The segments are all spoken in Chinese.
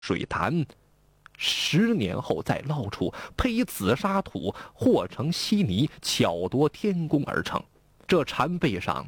水潭，10年后再捞出，配紫砂土和成稀泥，巧夺天工而成。这禅背上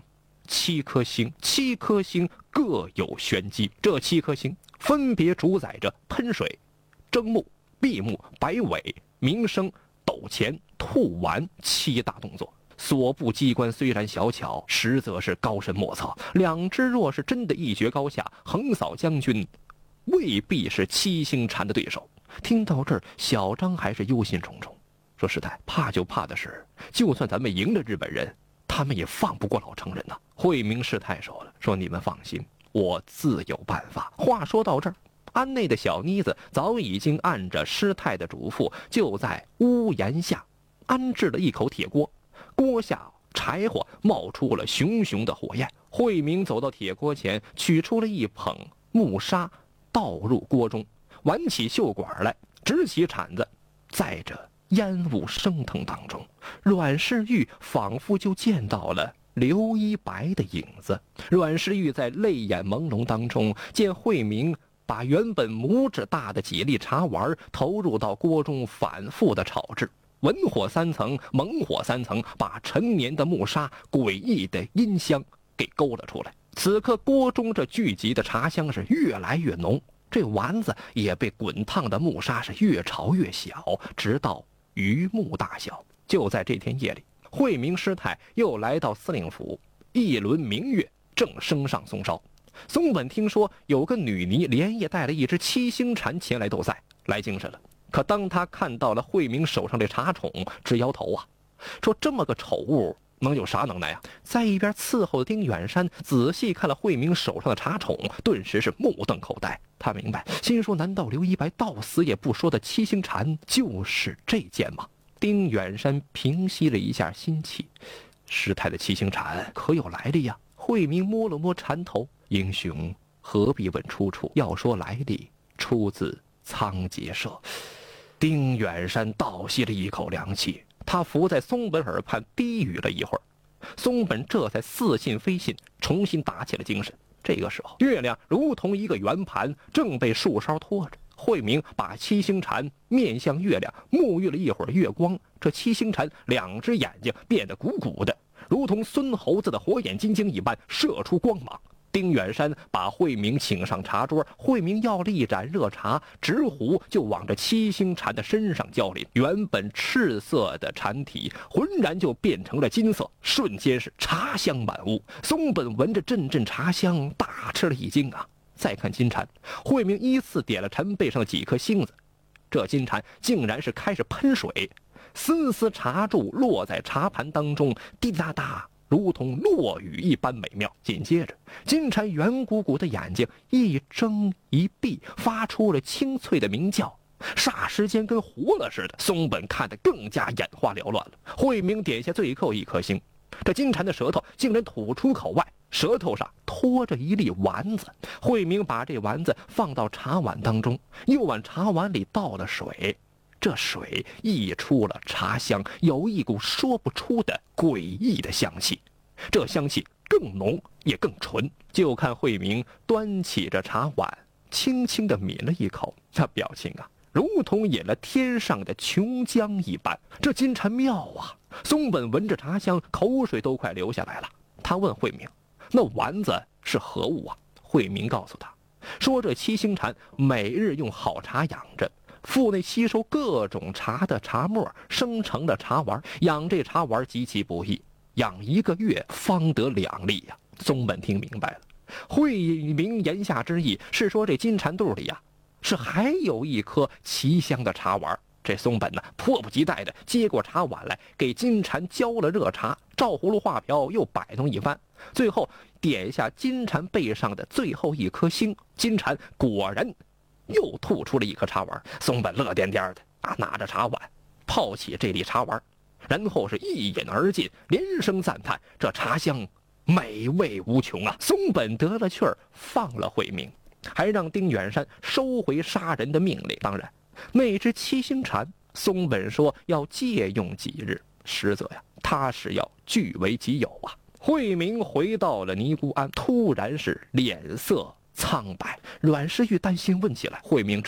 7颗星，7颗星各有玄机。这7颗星分别主宰着喷水、征木、闭木、摆尾、鸣声、抖钱、吐丸7大动作。所部机关虽然小巧，实则是高深莫测。两只若是真的一决高下，横扫将军未必是7星禅的对手。听到这儿，小张还是忧心忡忡，说师太，怕就怕的是，就算咱们赢了日本人，他们也放不过老成人呐。惠明师太说了，说你们放心，我自有办法。话说到这儿，庵内的小妮子早已经按着师太的嘱咐，就在屋檐下安置了一口铁锅，锅下柴火冒出了熊熊的火焰。惠明走到铁锅前，取出了一捧木砂，倒入锅中，挽起袖管来，执起铲子，在这烟雾升腾当中，阮氏玉仿佛就见到了刘一白的影子。阮氏玉在泪眼朦胧当中，见惠明把原本拇指大的几粒茶丸投入到锅中，反复的炒制，文火3层，猛火3层，把陈年的木砂诡异的阴香给勾了出来。此刻锅中这聚集的茶香是越来越浓，这丸子也被滚烫的木砂是越炒越小，直到榆木大小。就在这天夜里，惠明师太又来到司令府，一轮明月正升上松梢。松本听说有个女尼连夜带了一只7星禅前来斗赛，来精神了。可当他看到了惠明手上这茶宠，直摇头啊，说这么个丑物能有啥能耐啊？在一边伺候的丁远山仔细看了惠明手上的茶宠，顿时是目瞪口呆。他明白，心说难道刘一白到死也不说的7星禅就是这件吗？丁远山平息了一下心气，师太的7星禅可有来历呀？惠明摸了摸禅头，英雄何必问出处，要说来历，出自仓颉社。丁远山倒吸了一口凉气，他伏在松本耳畔低语了一会儿，松本这才似信非信，重新打起了精神。这个时候，月亮如同一个圆盘，正被树梢托着。惠明把7星禅面向月亮沐浴了一会儿月光，这7星禅2只眼睛变得鼓鼓的，如同孙猴子的火眼金睛一般射出光芒。丁远山把惠明请上茶桌，惠明要了一盏热茶，直壶就往这7星禅的身上浇淋。原本赤色的禅体浑然就变成了金色，瞬间是茶香满屋。松本闻着阵阵茶香，大吃了一惊啊！再看金蝉，惠明依次点了禅背上的几颗星子，这金蝉竟然是开始喷水，丝丝茶柱落在茶盘当中，滴答答，如同落雨一般美妙。紧接着，金蝉圆鼓鼓的眼睛一睁一闭，发出了清脆的鸣叫，霎时间跟活了似的。松本看得更加眼花缭乱了。惠明点下最后一颗星，这金蝉的舌头竟然吐出口外，舌头上托着一粒丸子。惠明把这丸子放到茶碗当中，又往茶碗里倒了水，这水溢出了茶香，有一股说不出的诡异的香气，这香气更浓也更纯。就看惠明端起着茶碗，轻轻地抿了一口，那表情啊，如同饮了天上的琼浆一般。这金蝉妙啊！松本闻着茶香，口水都快流下来了。他问惠明，那丸子是何物啊？惠明告诉他说，这7星禅每日用好茶养着，腹内吸收各种茶的茶沫，生成了茶丸。养这茶丸极其不易，养1个月方得2粒呀。松本听明白了，惠明言下之意是说，这金蝉肚里呀，是还有一颗奇香的茶丸。这松本呢，迫不及待的接过茶碗来，给金蝉浇了热茶，照葫芦画瓢又摆弄一番，最后点下金蝉背上的最后一颗星。金蝉果然又吐出了一颗茶碗。松本乐颠颠的拿着茶碗泡起这粒茶碗，然后是一饮而尽，连声赞叹这茶香美味无穷啊！松本得了趣儿，放了惠明，还让丁远山收回杀人的命令。当然那只7星禅，松本说要借用几日，实则呀，他是要据为己有啊。惠明回到了尼姑庵，突然是脸色苍白。阮氏玉担心问起来，惠明